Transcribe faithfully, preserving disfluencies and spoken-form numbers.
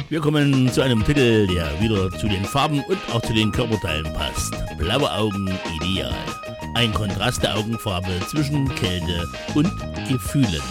Wir kommen zu einem Titel, der wieder zu den Farben und auch zu den Körperteilen passt. Blaue Augen ideal. Ein Kontrast der Augenfarbe zwischen Kälte und Gefühlen.